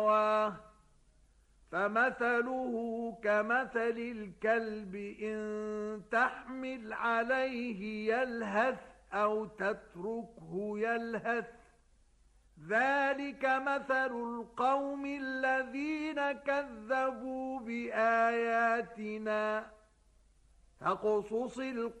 فمثله كمثل الكلب إن تحمل عليه يلهث أو تتركه يلهث ذلك مثل القوم الذين كذبوا بآياتنا فاقصص